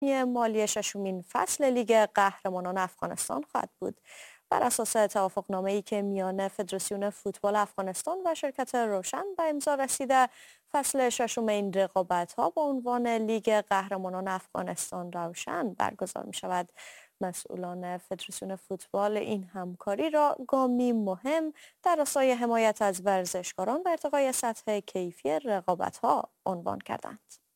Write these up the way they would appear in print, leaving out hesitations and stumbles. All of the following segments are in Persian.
مالی ششمین فصل لیگ قهرمانان افغانستان خواهد بود. بر اساس توافقنامه‌ای که میان فدراسیون فوتبال افغانستان و شرکت روشن به امضا رسیده، فصل ششم این رقابت‌ها با عنوان لیگ قهرمانان افغانستان روشن برگزار می‌شود. مسئولان فدراسیون فوتبال این همکاری را گامی مهم در راستای حمایت از ورزشکاران و ارتقای سطح کیفی رقابت‌ها عنوان کردند.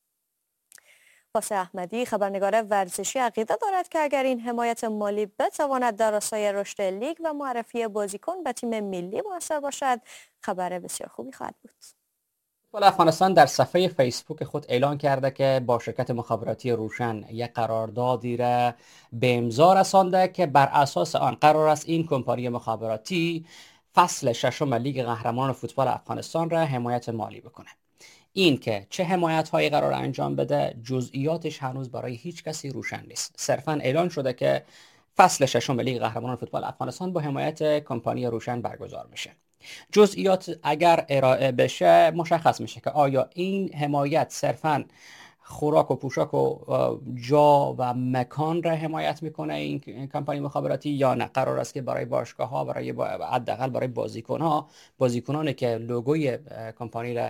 واسه احمدی، خبرنگار ورزشی، عقیده دارد که اگر این حمایت مالی بتواند در راستای رشد لیگ و معرفی بازیکن به تیم ملی موثر باشد، خبر بسیار خوبی خواهد بود. فوتبال افغانستان در صفحه فیسبوک خود اعلان کرده که با شرکت مخابراتی روشن یک قراردادی را به امضا رسانده که بر اساس آن قرار است این کمپانی مخابراتی فصل ششم لیگ قهرمانان فوتبال افغانستان را حمایت مالی بکنه. این که چه حمایت هایی قرار انجام بده جزئیاتش هنوز برای هیچ کسی روشن نیست. صرفا اعلان شده که فصل ششم لیگ قهرمانان فوتبال افغانستان با حمایت کمپانی روشن برگزار میشه. جزئیات اگر ارائه بشه مشخص میشه که آیا این حمایت صرفا خوراک و پوشاک و جا و مکان را حمایت میکنه این کمپانی مخابراتی، یا نه قرار است که برای باشگاه ها، برای حداقل برای بازیکنانی که لوگوی کمپانی را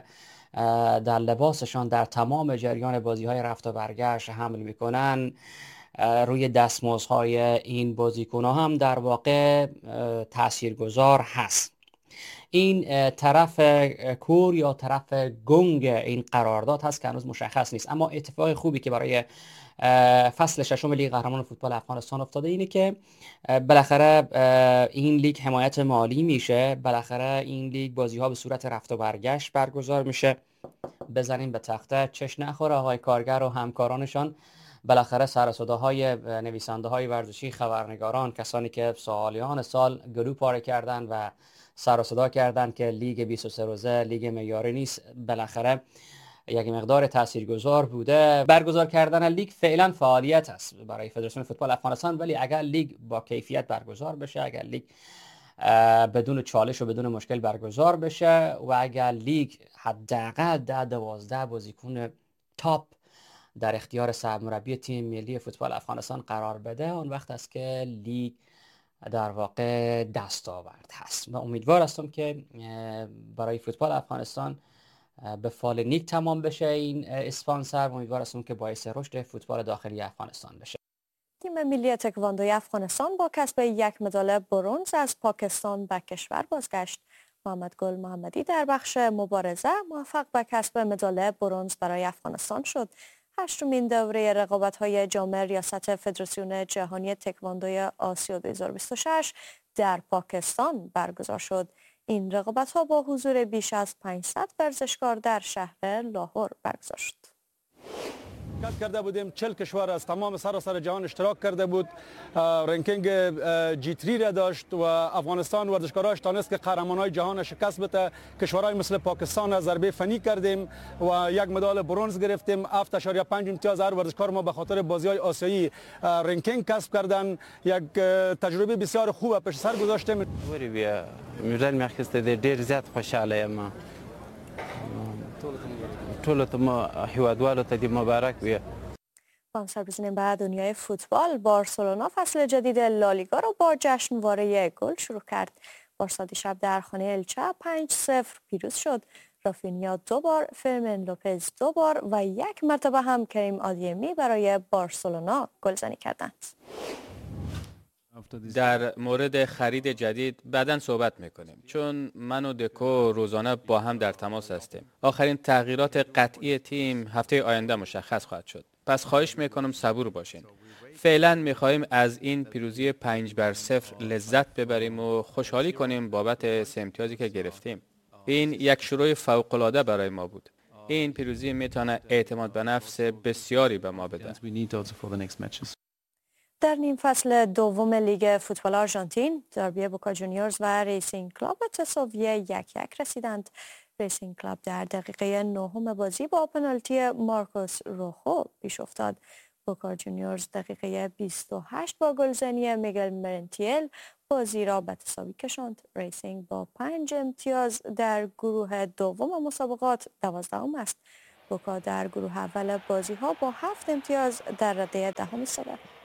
در لباسشان در تمام جریان بازی های رفت و برگشت حمل میکنن، روی دستمزدهای این بازیکن ها هم در واقع تاثیرگذار هست. این طرف کور یا طرف گنگ این قرارداد هست که هنوز مشخص نیست. اما اتفاق خوبی که برای فصل ششم لیگ قهرمانان فوتبال افغانستان افتاده اینه که بالاخره این لیگ حمایت مالی میشه، بالاخره این لیگ بازی ها به صورت رفت و برگشت برگزار میشه. بزنین به تخته چش نخوره آقای کارگر و همکارانشان. بالاخره سر و صداهای نویسنده های ورزشی، خبرنگاران، کسانی که سالیان سال گلو پاره کردن و سر و صدا کردن که لیگ 23 روزه لیگ معیاری نیست، بالاخره یک مقدار تاثیرگذار بوده. برگزار کردن لیگ فعلا فعالیت است برای فدراسیون فوتبال افغانستان، ولی اگر لیگ با کیفیت برگزار بشه، اگر لیگ بدون چالش و بدون مشکل برگزار بشه و اگر لیگ حداقل 10-12 بازیکن تاپ در اختیار سرمربی تیم ملی فوتبال افغانستان قرار بده، اون وقت است که لیگ در واقع دستاورد هست و امیدوار هستم که برای فوتبال افغانستان به فال نیک تمام بشه این اسپانسر. امیدوار هستم که باعث رشد فوتبال داخلی افغانستان بشه. تیم ملی تکواندوی افغانستان با کسب یک مدال برنز از پاکستان به کشور بازگشت. محمد گل محمدی در بخش مبارزه موفق به کسب مدال برنز برای افغانستان شد. هشتمین دوره رقابت‌های جام ریاست فدراسیون جهانی تکواندوی آسیا 2026 در پاکستان برگزار شد. این رقابت‌ها با حضور بیش از 500 ورزشکار در شهر لاهور برگزار شد. کرده بودیم 40 کشور از تمام سراسر جهان اشتراک کرده بود. رنکینگ جی 3 را داشت و افغانستان ورزشکاراش تانست که قهرمانای جهان شکست بده. کشورهای مثل پاکستان را ضربه فنی کردیم و یک مدال برنز گرفتیم. 7.5 امتیاز هر ورزشکار ما به خاطر بازی‌های آسیایی رنکینگ کسب کردن. یک تجربه بسیار خوب پیش سر گذاشتیم. مدال می‌خواست ډیر زیات خوشاله یم. ټولو ته ما هیوادوالو ته دې مبارک وي. با هم سر بزنیم به دنیای فوتبال. بارسلونا فصل جدید لالیگا رو با جشنواره گل شروع کرد. بارسا دیشب در خانه الچه 5-0 پیروز شد. رافینیا 2 بار، فرمین لوپز 2 بار و یک مرتبه هم کریم آدیمی برای بارسلونا گلزنی کردند. در مورد خرید جدید بعداً صحبت میکنیم، چون من و دکو روزانه با هم در تماس هستیم. آخرین تغییرات قطعی تیم هفته آینده مشخص خواهد شد، پس خواهش میکنم صبور باشین. فعلا میخواهیم از این پیروزی 5-0 لذت ببریم و خوشحالی کنیم بابت 3 امتیازی که گرفتیم. این یک شروع فوق‌العاده برای ما بود. این پیروزی میتونه اعتماد به نفس بسیاری به ما بده. در نیم فصل دوم لیگ فوتبال آرژانتین، دربی بوکا جونیورز و ریسینگ کلاب به تساوی 1-1 رسیدند. ریسینگ کلاب در دقیقه 9 بازی با پنالتی مارکوس روخو پیش افتاد. بوکا جونیورز دقیقه 28 با گلزنی میگل مرنتیل بازی را به تساوی کشاند. ریسینگ با 5 امتیاز در گروه دوم مسابقات 12ام است. بوکا در گروه اول بازی ها با 7 امتیاز در رده دهم ایستاده.